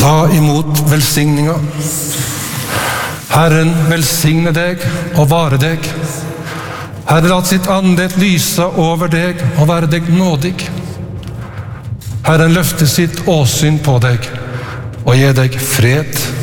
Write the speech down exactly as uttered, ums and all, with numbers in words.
Ta imot velsigninga. Herren velsigne deg og vare deg. Herre, la sitt andet lyse over deg og være deg nådig. Herren løfte sitt åsyn på deg og gi deg fred.